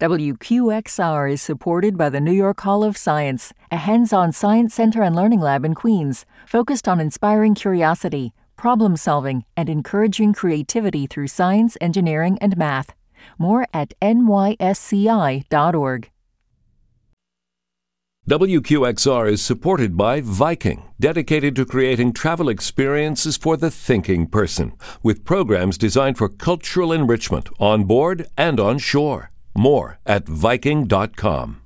WQXR is supported by the New York Hall of Science, a hands-on science center and learning lab in Queens, focused on inspiring curiosity, problem-solving, and encouraging creativity through science, engineering, and math. More at nysci.org. WQXR is supported by Viking, dedicated to creating travel experiences for the thinking person, with programs designed for cultural enrichment on board and on shore. More at Viking.com.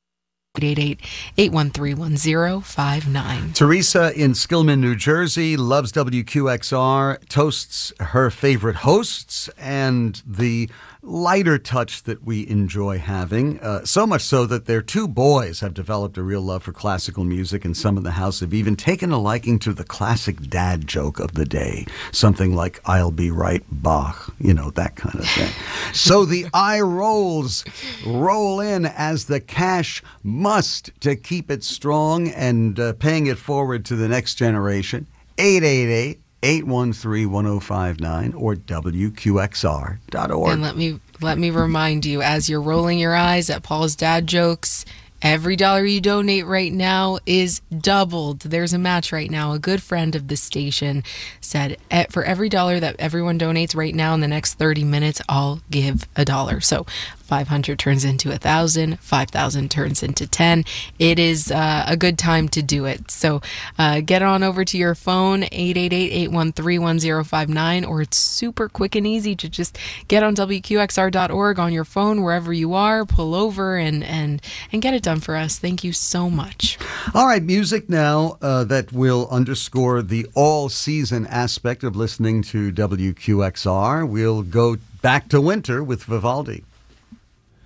888-813-1059. Teresa in Skillman, New Jersey, loves WQXR, toasts her favorite hosts, and the lighter touch that we enjoy having. So much so that their two boys have developed a real love for classical music, and some in the house have even taken a liking to the classic dad joke of the day. Something like, "I'll be right, Bach," that kind of thing. So the eye rolls roll in as the cash must to keep it strong and paying it forward to the next generation. 888-813-1059 or WQXR.org. And let me remind you, as you're rolling your eyes at Paul's dad jokes, every dollar you donate right now is doubled. There's a match right now. A good friend of the station said, for every dollar that everyone donates right now in the next 30 minutes, I'll give $1. So 500 turns into 1,000, 5,000 turns into 10. It is a good time to do it. So get on over to your phone, 888-813-1059, or it's super quick and easy to just get on WQXR.org on your phone, wherever you are, pull over and get it done for us. Thank you so much. All right, music now that will underscore the all-season aspect of listening to WQXR. We'll go back to winter with Vivaldi.